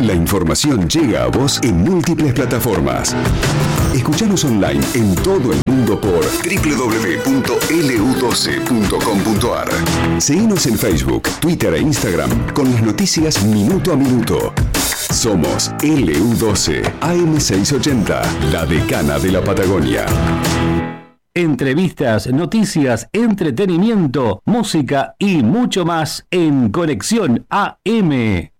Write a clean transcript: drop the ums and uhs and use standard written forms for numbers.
La información llega a vos en múltiples plataformas. Escuchanos online en todo el mundo por www.lu12.com.ar. Seguinos en Facebook, Twitter e Instagram con las noticias minuto a minuto. Somos LU12 AM680, la decana de la Patagonia. Entrevistas, noticias, entretenimiento, música y mucho más en Conexión AM.